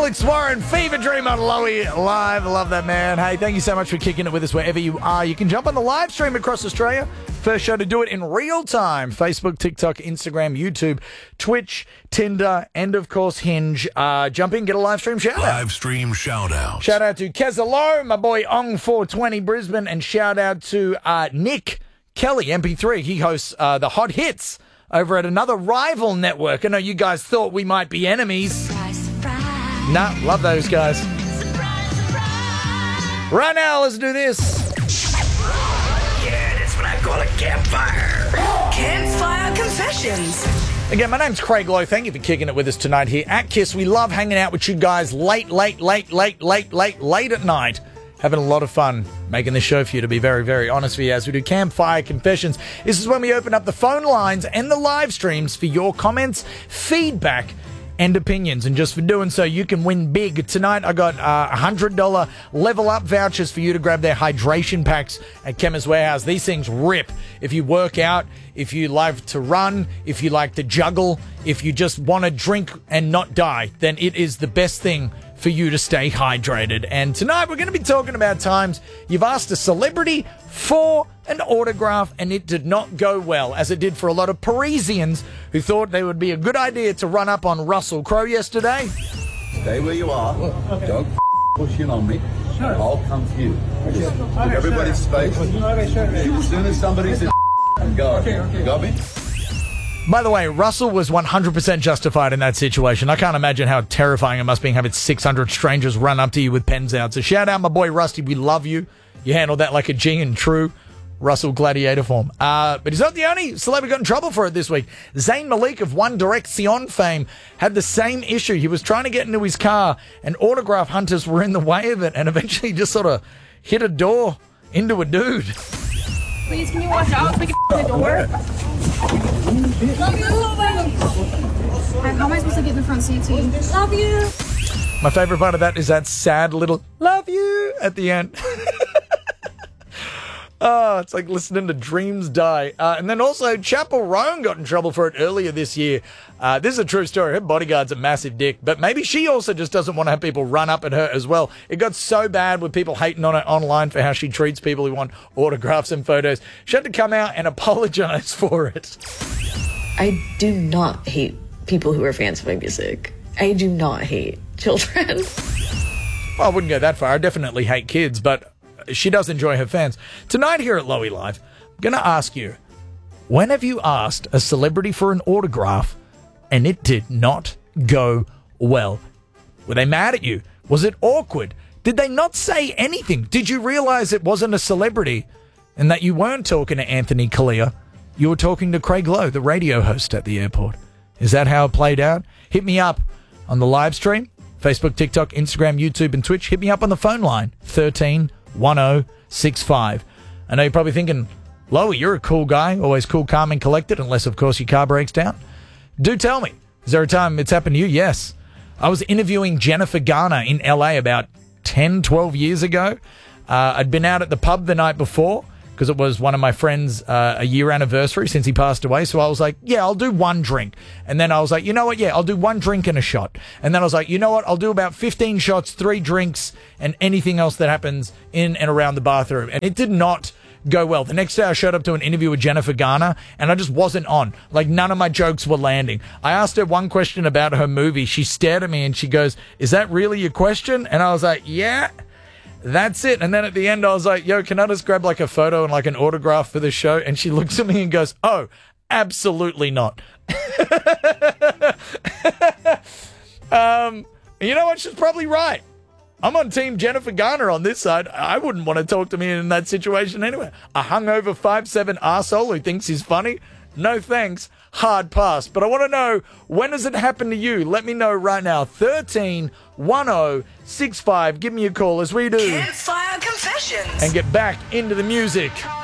Alex Warren, Fever Dream on Lowy Live. I love that, man. Hey, thank you so much for kicking it with us wherever you are. You can jump on the live stream across Australia. First show to do it in real time. Facebook, TikTok, Instagram, YouTube, Twitch, Tinder, and of course Hinge. Jump in, get a live stream shout out. Live stream shout out. Shout out to Kezalo, my boy Ong420 Brisbane, and shout out to Nick Kelly, MP3. He hosts the Hot Hits over at another rival network. I know you guys thought we might be enemies. Surprise, surprise. Nah, love those guys. Surprise, surprise. Right now, let's do this. Yeah, that's what I call a campfire. Campfire Confessions. Again, my name's Craig Lowe. Thank you for kicking it with us tonight here at KISS. We love hanging out with you guys late at night. Having a lot of fun making this show for you, to be very, very honest with you, as we do Campfire Confessions. This is when we open up the phone lines and the live streams for your comments, feedback, and opinions. And just for doing so, you can win big. Tonight, I got $100 Level Up vouchers for you to grab their hydration packs at Chemist Warehouse. These things rip. If you work out, if you like to run, if you like to juggle, if you just want to drink and not die, then it is the best thing for you to stay hydrated. And tonight we're going to be talking about times you've asked a celebrity for an autograph and it did not go well, as it did for a lot of Parisians who thought they would be a good idea to run up on Russell Crowe yesterday. Stay where you are. Don't push in on me. I'll come to you. Just give everybody space. As soon as somebody's in, go. You got me? By the way, Russell was 100% justified in that situation. I can't imagine how terrifying it must be having 600 strangers run up to you with pens out. So shout out my boy Rusty. We love you. You handled that like a G in true Russell Gladiator form. But he's not the only celebrity got in trouble for it this week. Zayn Malik of One Direction fame had the same issue. He was trying to get into his car and autograph hunters were in the way of it and eventually just sort of hit a door into a dude. Please, can you watch out so we can the door? Love you. How am I supposed to get in the front seat too? Love you. My favorite part of that is that sad little love you at the end. Oh, it's like listening to Dreams Die. And then also, Chappell Roan got in trouble for it earlier this year. This is a true story. Her bodyguard's a massive dick, but maybe she also just doesn't want to have people run up at her as well. It got so bad with people hating on her online for how she treats people who want autographs and photos. She had to come out and apologize for it. I do not hate people who are fans of my music. I do not hate children. Well, I wouldn't go that far. I definitely hate kids, but she does enjoy her fans. Tonight here at Lowy Live, I'm going to ask you, when have you asked a celebrity for an autograph and it did not go well? Were they mad at you? Was it awkward? Did they not say anything? Did you realize it wasn't a celebrity and that you weren't talking to Anthony Kalia? You were talking to Craig Lowe, the radio host at the airport. Is that how it played out? Hit me up on the live stream, Facebook, TikTok, Instagram, YouTube, and Twitch. Hit me up on the phone line, 131065. I know you're probably thinking, Lowy, you're a cool guy, always cool, calm, and collected, unless, of course, your car breaks down. Do tell me, is there a time it's happened to you? Yes. I was interviewing Jennifer Garner in LA about 10, 12 years ago. I'd been out at the pub the night before because it was one of my friends' a year anniversary since he passed away. So I was like, yeah, I'll do one drink. And then I was like, you know what? Yeah, I'll do one drink and a shot. And then I was like, you know what? I'll do about 15 shots, 3 drinks, and anything else that happens in and around the bathroom. And it did not go well. The next day I showed up to an interview with Jennifer Garner and I just wasn't on. Like, none of my jokes were landing. I asked her one question about her movie. She stared at me and she goes, is that really your question? And I was like, yeah. That's it. And then at the end, I was like, yo, can I just grab like a photo and like an autograph for the show? And she looks at me and goes, oh, absolutely not. You know what? She's probably right. I'm on team Jennifer Garner on this side. I wouldn't want to talk to me in that situation anyway. A hungover 5'7" arsehole who thinks he's funny? No thanks. Hard pass. But I want to know, when does it happen to you? Let me know right now. 131065. Give me a call as we do. Campfire Confessions. And get back into the music.